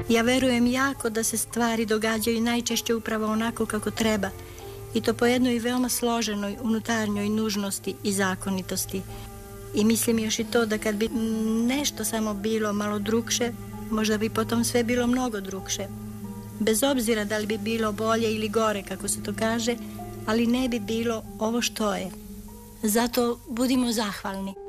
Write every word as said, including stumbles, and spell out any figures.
Ja verujem jako da se stvari događaju najčešće upravo onako kako treba i to po jednoj veoma složenoj unutarnjoj nužnosti i zakonitosti. I mislim još i to da kad bi nešto samo bilo malo drukše, možda bi potom sve bilo mnogo drukše. Bez obzira da li bi bilo bolje ili gore, kako se to kaže, ali ne bi bilo ovo što je. Zato budimo zahvalni.